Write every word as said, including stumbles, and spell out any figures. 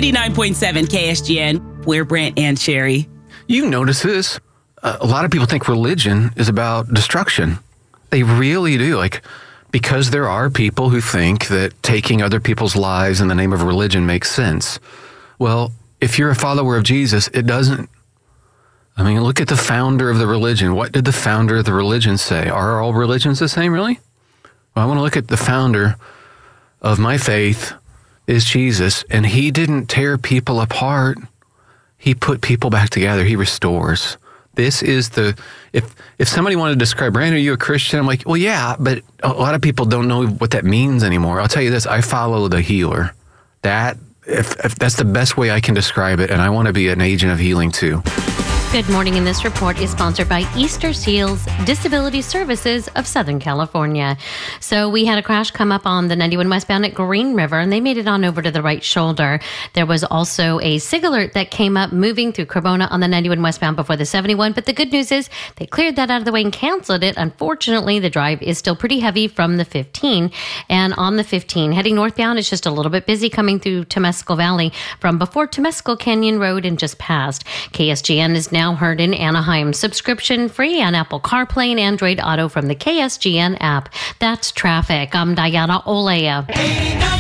eighty-nine point seven K S G N. We're Brent and Sherry. You notice this. Uh, a lot of people think religion is about destruction. They really do. Like, because there are people who think that taking other people's lives in the name of religion makes sense. Well, if you're a follower of Jesus, it doesn't. I mean, look at the founder of the religion. What did the founder of the religion say? Are all religions the same, really? Well, I want to look at the founder of my faith is Jesus, and he didn't tear people apart. He put people back together. He restores. This is the, if if somebody wanted to describe, Brandon, are you a Christian? I'm like, well, yeah, but a lot of people don't know what that means anymore. I'll tell you this, I follow the healer. That, if, if that's the best way I can describe it, and I want to be an agent of healing too. Good morning, and this report is sponsored by Easter Seals Disability Services of Southern California. So we had a crash come up on the ninety-one westbound at Green River, and they made it on over to the right shoulder. There was also a SIG alert that came up moving through Cremona on the ninety-one westbound before the seventy-one, but the good news is they cleared that out of the way and canceled it. Unfortunately, the drive is still pretty heavy from the fifteen, and on the fifteen, heading northbound, it's just a little bit busy coming through Temescal Valley from before Temescal Canyon Road and just past. K S G N is now Now heard in Anaheim, subscription free on Apple CarPlay and Android Auto from the K S G N app. That's traffic. I'm Diana Olea.